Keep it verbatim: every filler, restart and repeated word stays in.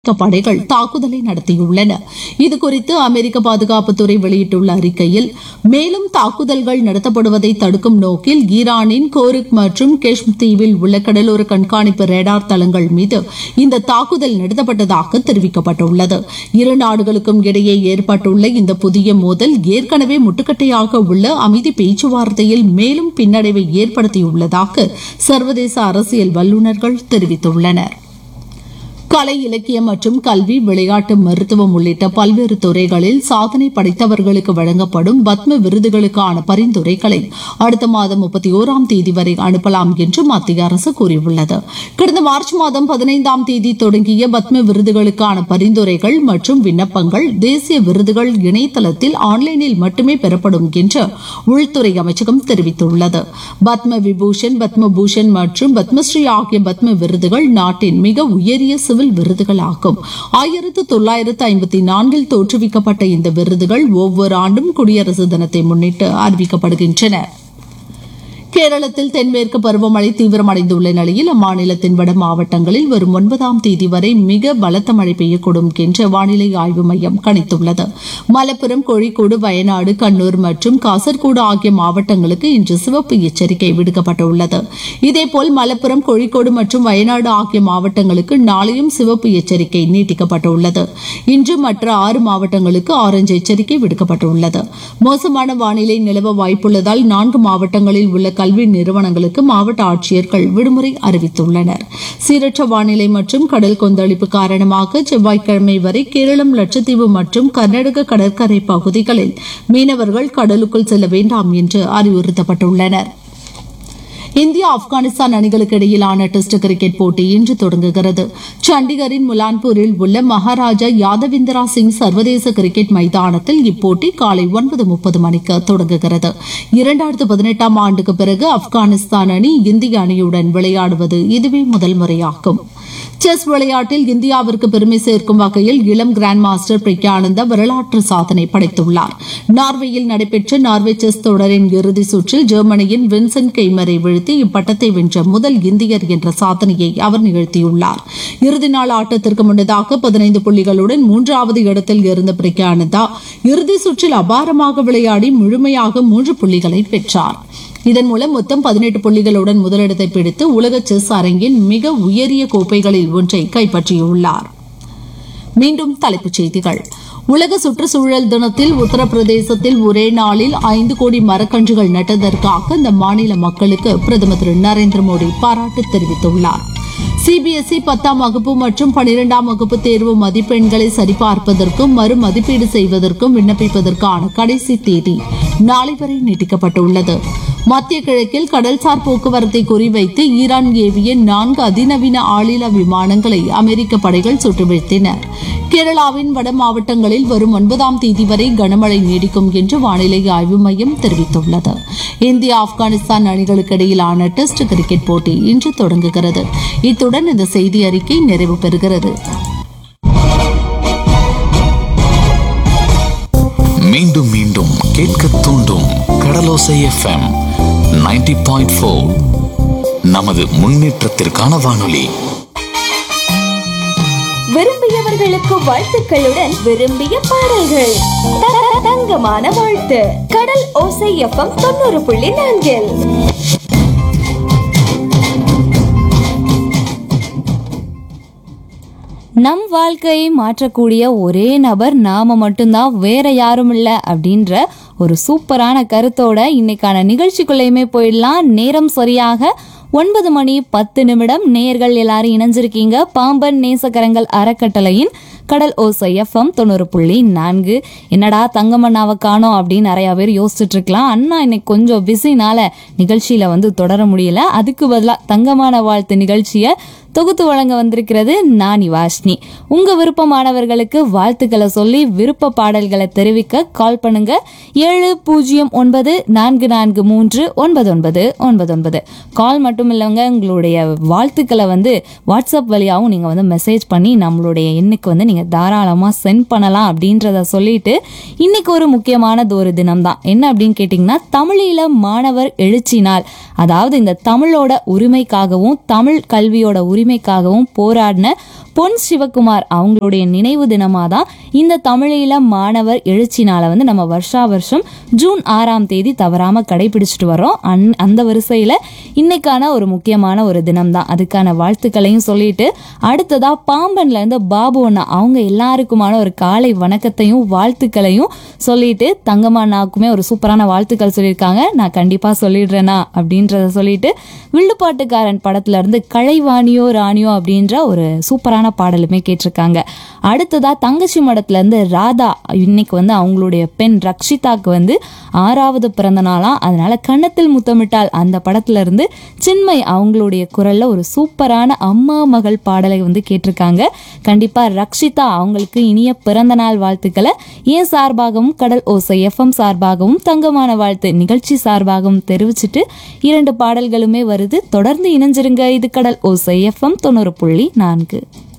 படைகள் தாக்குதலை நடத்தியுள்ளன. இதுகுறித்து அமெரிக்க பாதுகாப்புத்துறை வெளியிட்டுள்ள அறிக்கையில், மேலும் தாக்குதல்கள் நடத்தப்படுவதை தடுக்கும் நோக்கில் ஈரானின் கோரிக் மற்றும் கெஷ்ம் தீவில் உள்ள கடலோர கண்காணிப்பு ரேடார் தளங்கள் மீது இந்த தாக்குதல் நடத்தப்பட்டதாக தெரிவிக்கப்பட்டுள்ளது. இரு நாடுகளுக்கும் இடையே ஏற்பட்டுள்ள இந்த புதிய மோதல் ஏற்கனவே முட்டுக்கட்டையாக உள்ள அமைதி பேச்சுவார்த்தையில் மேலும் பின்னடைவை ஏற்படுத்தியுள்ளதாக சர்வதேச அரசியல் வல்லுநர்கள் தெரிவித்துள்ளனர். கலை, இலக்கியம் மற்றும் கல்வி, விளையாட்டு, மருத்துவம் உள்ளிட்ட பல்வேறு துறைகளில் சாதனை படைத்தவர்களுக்கு வழங்கப்படும் பத்ம விருதுகளுக்கான பரிந்துரைகளை அடுத்த மாதம் முப்பத்தி ஓராம் தேதி வரை அனுப்பலாம் என்று மத்திய அரசு கூறியுள்ளது. கடந்த மார்ச் மாதம் பதினைந்தாம் தேதி தொடங்கிய பத்ம விருதுகளுக்கான பரிந்துரைகள் மற்றும் விண்ணப்பங்கள் தேசிய விருதுகள் இணையதளத்தில் ஆன்லைனில் மட்டுமே பெறப்படும் என்று உள்துறை அமைச்சகம் தெரிவித்துள்ளது. பத்ம விபூஷன், பத்ம பூஷன் மற்றும் பத்மஸ்ரீ ஆகிய பத்ம விருதுகள் நாட்டின் மிக உயரிய சிவில் விருதுகளாகும். ஆயிரத்து தொள்ளாயிரத்து ஐம்பத்தி நான்கில் தோற்றுவிக்கப்பட்ட இந்த விருதுகள் ஒவ்வொரு ஆண்டும் குடியரசு தினத்தை முன்னிட்டு அறிவிக்கப்படுகின்றன. கேரளத்தில் தென்மேற்கு பருவமழை தீவிரமடைந்துள்ள நிலையில் அம்மாநிலத்தின் வட மாவட்டங்களில் வரும் ஒன்பதாம் தேதி வரை மிக பலத்த மழை பெய்யக்கூடும் என்று வானிலை ஆய்வு மையம் கணித்துள்ளது. மலப்புரம், கோழிக்கோடு, வயநாடு, கண்ணூர் மற்றும் காசர்கோடு ஆகிய மாவட்டங்களுக்கு இன்று சிவப்பு எச்சரிக்கை விடுக்கப்பட்டுள்ளது. இதேபோல் மலப்புரம், கோழிக்கோடு மற்றும் வயநாடு ஆகிய மாவட்டங்களுக்கு நாளையும் சிவப்பு எச்சரிக்கை நீட்டிக்கப்பட்டுள்ளது. இன்று மற்ற ஆறு மாவட்டங்களுக்கு ஆரஞ்சு எச்சரிக்கை விடுக்கப்பட்டுள்ளது. மோசமான வானிலை நிலவ வாய்ப்புள்ளதால் நான்கு மாவட்டங்களில் உள்ள கல்வி நிறுவனங்களுக்கு மாவட்ட ஆட்சியர்கள் விடுமுறை அறிவித்துள்ளனர். சீரற்ற வானிலை மற்றும் கடல் கொந்தளிப்பு காரணமாக செவ்வாய்க்கிழமை வரை கேரளம், லட்சத்தீவு மற்றும் கர்நாடக கடற்கரை பகுதிகளில் மீனவர்கள் கடலுக்குள் செல்ல வேண்டாம் என்று அறிவுறுத்தப்பட்டுள்ளனர். இந்தியா, ஆப்கானிஸ்தான் அணிகளுக்கு இடையிலான டெஸ்ட் கிரிக்கெட் போட்டி இன்று தொடங்குகிறது. சண்டிகரின் முலான்பூரில் உள்ள மகாராஜா யாதவிந்திரா சிங் சர்வதேச கிரிக்கெட் மைதானத்தில் இப்போட்டி காலை ஒன்பது முப்பது மணிக்கு தொடங்குகிறது. இரண்டாயிரத்து பதினெட்டாம் ஆண்டுக்கு பிறகு ஆப்கானிஸ்தான் அணி இந்திய அணியுடன் விளையாடுவது இதுவே முதல் முறையாகும். செஸ் விளையாட்டில் இந்தியாவிற்கு பெருமை சேர்க்கும் வகையில் இளம் கிராண்ட் மாஸ்டர் பிரக்யானந்தா வரலாற்று சாதனை படைத்துள்ளார். நார்வேயில் நடைபெற்ற நார்வே செஸ் தொடரின் இறுதி சுற்றில் ஜெர்மனியின் வின்சென்ட் கெய்மரை வீழ்த்தி இப்பட்டத்தை வென்ற முதல் இந்தியர் என்ற சாதனையை அவர் நிகழ்த்தியுள்ளார். இறுதி நாள் ஆட்டத்திற்கு முன்னதாக பதினைந்து புள்ளிகளுடன் மூன்றாவது இடத்தில் இருந்த பிரக்யானந்தா இறுதி சுற்றில் அபாரமாக விளையாடி முழுமையாக மூன்று புள்ளிகளை பெற்றார். இதன் மூலம் மொத்தம் பதினெட்டு புள்ளிகளுடன் முதலிடத்தை பிடித்து உலக செஸ் அரங்கின் மிக உயரிய கோப்பைகளில் ஒன்றை கைப்பற்றியுள்ளார். மீண்டும் தலைப்புச் செய்திகள். உலக சுற்றுச்சூழல் தினத்தில் உத்தரப்பிரதேசத்தில் ஒரே நாளில் ஐந்து கோடி மரக்கன்றுகள் நட்டதற்காக அந்த மாநில மக்களுக்கு பிரதமர் திரு நரேந்திர மோடி பாராட்டு தெரிவித்துள்ளார். சிபிஎஸ்இ பத்தாம் வகுப்பு மற்றும் பனிரெண்டாம் வகுப்பு தேர்வு மதிப்பெண்களை சரிபார்ப்பதற்கும் மறு மதிப்பீடு செய்வதற்கும் விண்ணப்பிப்பதற்கான கடைசி தேதி நாளை வரை நீட்டிக்கப்பட்டுள்ளது. மத்திய கிழக்கில் கடல்சார் போக்குவரத்தை குறிவைத்து ஈரான் ஏவிய நான்கு அதிநவீன ஆளில்லா விமானங்களை அமெரிக்க படைகள் சுட்டு வீழ்த்தின. கேரளாவின் வட மாவட்டங்களில் வரும் ஒன்பதாம் தேதி வரை கனமழை நீடிக்கும் என்று வானிலை ஆய்வு மையம் தெரிவித்துள்ளது. இந்தியா, ஆப்கானிஸ்தான் அணிகளுக்கு இடையிலான டெஸ்ட் கிரிக்கெட் போட்டி இன்று தொடங்குகிறது. இத்துடன் இந்த செய்தி அறிக்கை நிறைவு பெறுகிறது. மீண்டும் மீண்டும் கேட்க தூண்டும் கடலோசை எஃப்எம் நைன்டி பாயிண்ட் ஃபோர் நமது முன்னேற்றத்திற்கான வானொலி. விரும்பியவர்களுக்கு வாழ்த்துக்களுடன் விரும்பிய பாடல்கள். தங்கமான வாழ்த்து. கடல் ஓசை எஃப்எம் தொண்ணூறு புள்ளி நான்கில். நம் வாழ்க்கையை மாற்றக்கூடிய ஒரே நபர் நாம மட்டும்தான், வேற யாரும் இல்ல அப்படின்ற ஒரு சூப்பரான கருத்தோட இன்னைக்கான நிகழ்ச்சிக்குள்ளேயுமே போயிடலாம். நேரம் சரியாக ஒன்பது மணி பத்து நிமிடம். நேயர்கள் எல்லாரும் இணைஞ்சிருக்கீங்க பாம்பன் நேசக்கரங்கள் அறக்கட்டளையின் கடல் ஓசை எஃப்எம் தொண்ணூறு புள்ளி நான்கு. என்னடா தங்கமண்ணாவை காணோம் அப்படின்னு நிறைய பேர் யோசிச்சுட்டு இருக்கலாம். அண்ணா இன்னைக்கு கொஞ்சம் பிஸினால நிகழ்ச்சியில வந்து தொடர முடியல. அதுக்கு பதிலாக தங்கமான வாழ்த்து நிகழ்ச்சியை தொகுத்து வழங்க வந்திருக்கிறது நான் வாஷ்னி. உங்க விருப்பமானவர்களுக்கு வாழ்த்துக்களை சொல்லி விருப்ப பாடல்களை தெரிவிக்க கால் பண்ணுங்க. ஏழு பூஜ்ஜியம் ஒன்பது நான்கு நான்கு மூன்று ஒன்பது ஒன்பது ஒன்பது ஒன்பது. கால் மட்டும் இல்லைங்க, உங்களுடைய வாழ்த்துக்களை வந்து வாட்ஸ்அப் வழியாகவும் நீங்க வந்து மெசேஜ் பண்ணி நம்மளுடைய எண்ணுக்கு வந்து நீங்க தாராளமா சென்ட் பண்ணலாம் அப்படின்றத சொல்லிட்டு, இன்னைக்கு ஒரு முக்கியமானது ஒரு தினம் தான். என்ன அப்படின்னு கேட்டீங்கன்னா, தமிழீழ மாணவர் எழுச்சி நாள். அதாவது இந்த தமிழோட உரிமைக்காகவும் தமிழ் கல்வியோட உரிமைக்காகவும் போராடின பொன் சிவகுமார் அவங்களுடைய நினைவு தினமாக தான் இந்த தமிழீழ மாணவர் எழுச்சி நாளை வந்து நம்ம வருஷா வருஷம் ஜூன் ஆறாம் தேதி தவறாமல் கடைபிடிச்சிட்டு வரோம். அந் அந்த வரிசையில் இன்னைக்கான ஒரு முக்கியமான ஒரு தினம் தான். அதுக்கான வாழ்த்துக்களையும் சொல்லிட்டு அடுத்ததாக பாம்பன்லேருந்து பாபு அண்ணா அவங்க எல்லாருக்குமான ஒரு காலை வணக்கத்தையும் வாழ்த்துக்களையும் சொல்லிட்டு தங்கம்மாண்ணாக்குமே ஒரு சூப்பரான வாழ்த்துக்கள் சொல்லியிருக்காங்க. நான் கண்டிப்பாக சொல்லிடுறேனா அப்படின்றத சொல்லிட்டு வில்லுப்பாட்டுக்காரன் படத்துல இருந்து கலைவாணியோ ராணியோ அப்படின்ற ஒரு சூப்பரான பாடலுமே கேட்டிருக்காங்க. அடுத்ததா தங்கச்சி மடத்துல இருந்து ராதா இன்னைக்கு வந்து அவங்களுடைய பெண் ரக்ஷிதாக்கு வந்து ஆறாவது பிறந்த நாளா, அதனால கன்னத்தில் முத்தமிட்டால் அந்த படத்துல இருந்து சின்மை அவங்களுடைய குரல்ல ஒரு சூப்பரான அம்மா மகள் பாடலை வந்து கேட்டிருக்காங்க. கண்டிப்பா ரக்ஷிதா அவங்களுக்கு இனிய பிறந்த நாள் வாழ்த்துக்களை ஏன் சார்பாகவும் கடல் ஓசை எஃப்எம் சார்பாகவும் தங்கமான வாழ்த்து நிகழ்ச்சி சார்பாகவும் தெரிவிச்சுட்டு இரண்டு பாடல்களுமே வருது. தொடர்ந்து இணைஞ்சிருங்க. இது கடல் ஓசை எஃப்எம் தொண்ணூறு புள்ளி நான்கு.